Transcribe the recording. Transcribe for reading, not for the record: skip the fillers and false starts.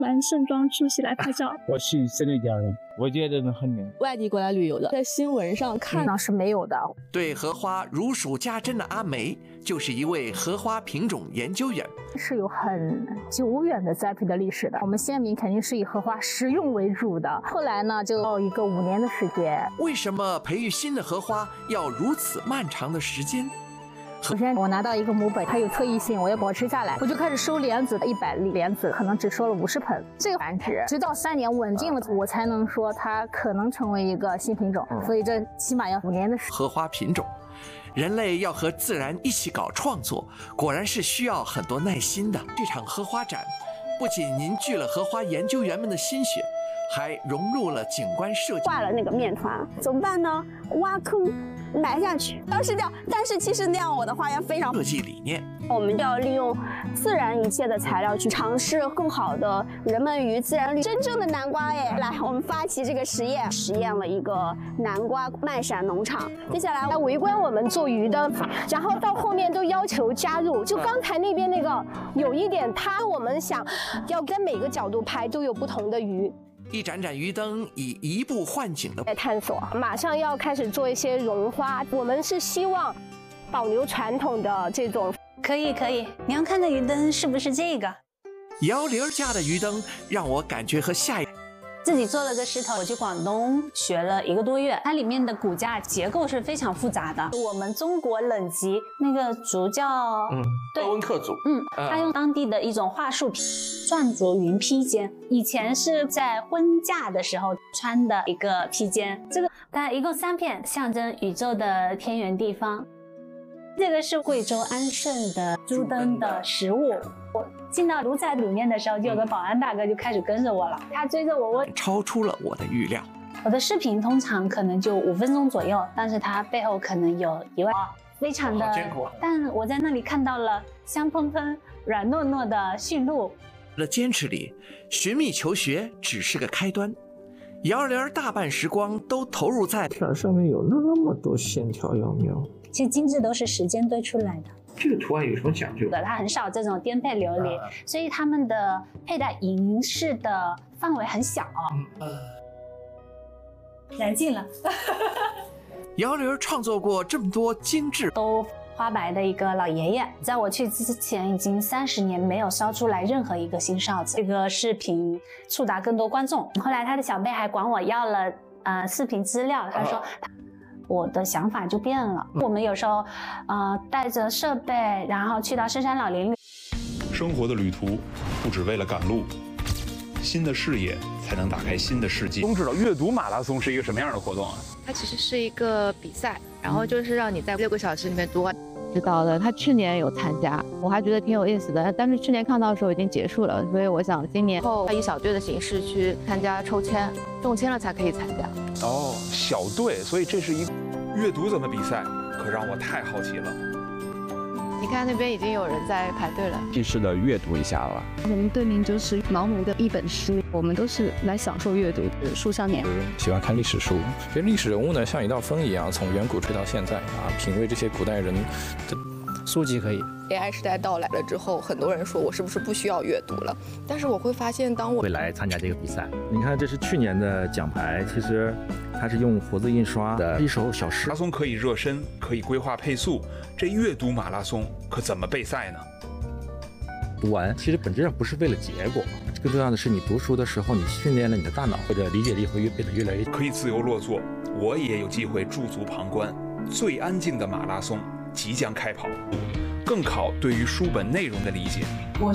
蛮盛装出席来拍照。 我是塞内加尔人，我觉得很美。 外地过来旅游的，在新闻上看到是没有的。 对荷花如数家珍的阿梅，就是一位荷花品种研究员， 是有很久远的栽培的历史的。我们先民肯定是以荷花食用为主的，后来呢，就要一个5年的时间。 为什么培育新的荷花要如此漫长的时间？ 首先，我拿到一个母本，它有特异性，我要保持下来，我就开始收莲子，100粒莲子可能只收了50盆。这个繁殖直到3年稳定了，我才能说它可能成为一个新品种。所以这起码要5年的时间。 荷花品种，人类要和自然一起搞创作，果然是需要很多耐心的。这场荷花展不仅凝聚了荷花研究员们的心血，还融入了景观设计。 挂了那个面团，怎么办呢？挖坑埋下去，当时这样，但是其实那样我的花园非常设计理念。 我们要利用自然一切的材料去尝试更好的人们与自然真正的南瓜哎，来，我们发起这个实验了一个南瓜漫闪农场。接下来围观我们做鱼灯，然后到后面都要求加入，就刚才那边那个有一点它，我们想要跟每个角度拍都有不同的鱼。 一盏盏鱼灯以移步换景的探索，马上要开始做一些绒花。我们是希望保留传统的这种。 可以，你要看的鱼灯是不是这个？ 姚玲家的鱼灯让我感觉和下一自己做了个石头，我去广东学了1个多月，它里面的骨架结构是非常复杂的。我们中国冷极那个竹叫鄂温克族， 它用当地的一种桦树皮篆着云披肩，以前是在婚嫁的时候穿的一个披肩。这个它一共3片，象征宇宙的天圆地方。这个是贵州安顺的猪灯的食物。我进到炉彩里面的时候，就有个保安大哥就开始跟着我了，他追着我问， 超出了我的预料。 我的视频通常可能就5分钟左右，但是它背后可能有1万，非常的。但我在那里看到了香喷喷、软糯糯的驯鹿。 的坚持里，寻觅求学只是个开端。姚玲大半时光都投入在片上面有那么多线条要描， 其实精致都是时间堆出来的。 这个图案有什么讲究？ 它很少这种颠沛流离，所以他们的佩戴银饰的范围很小。燃尽了。 姚玲创作过这么多精致都花白的一个老爷爷，在我去之前已经30年没有烧出来任何一个新哨子。这个视频触达更多观众。后来他的小辈还管我要了视频资料，他说我的想法就变了。我们有时候带着设备，然后去到深山老林里。 生活的旅途不只为了赶路，新的视野才能打开新的世界。 都知道阅读马拉松是一个什么样的活动啊？ 它其实是一个比赛，然后就是让你在6个小时里面读完。 知道的，他去年有参加，我还觉得挺有意思的，但是去年看到的时候已经结束了，所以我想今年后以小队的形式去参加抽签，中签了才可以参加。 哦，小队，所以这是一阅读怎么比赛，可让我太好奇了。 你看那边已经有人在排队了， 细致的阅读一下了。 我们队名就是毛姆的一本书，我们都是来享受阅读的书少年。 喜欢看历史书，其实历史人物呢像一道风一样，从远古吹到现在品味这些古代人的书籍可以。 AI 时代到来了之后，很多人说我是不是不需要阅读了？但是我会发现，当我会来参加这个比赛，你看这是去年的奖牌，其实它是用活字印刷的一首小诗。 马拉松可以热身，可以规划配速，这阅读马拉松可怎么备赛呢？ 读完其实本质上不是为了结果，更重要的是你读书的时候，你训练了你的大脑，或者理解力会变得越来越可以自由落座。我也有机会驻足旁观，最安静的马拉松即将开跑，更考对于书本内容的理解。